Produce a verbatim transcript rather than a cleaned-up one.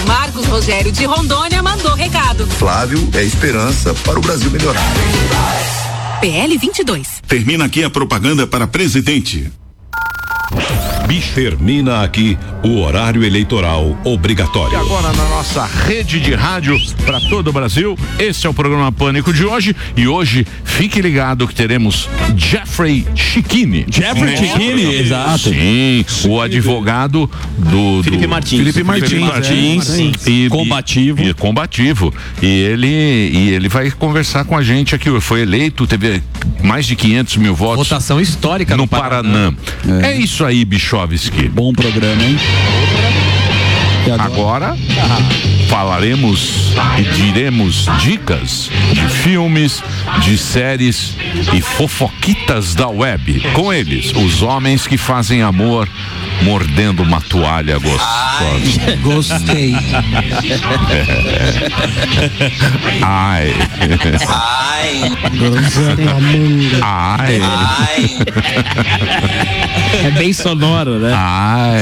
Marcos Rogério de Rondônia mandou recado. Flávio é esperança para o Brasil melhorar. P L vinte e dois. Termina aqui a propaganda para presidente. Termina aqui o horário eleitoral obrigatório. E agora na nossa rede de rádio para todo o Brasil, esse é o programa Pânico de hoje. E hoje, fique ligado que teremos Jeffrey Cicchini. Jeffrey Cicchini, exato. Sim, o advogado do, do Felipe Martins. Felipe Martins, Felipe Martins, é, Martins. E, combativo. E, e combativo. E ele, e ele vai conversar com a gente aqui. Foi eleito, teve mais de quinhentos mil votos. Votação histórica no no Paraná. Paraná. É. é isso aí, Bichovski. Bom programa, hein? E agora, agora falaremos e diremos dicas de filmes, de séries e fofoquitas da web. Com eles, os homens que fazem amor mordendo uma toalha gostosa. Ai, gostei. Ai. Ai. Ai. Ai. É bem sonoro, né? Ai.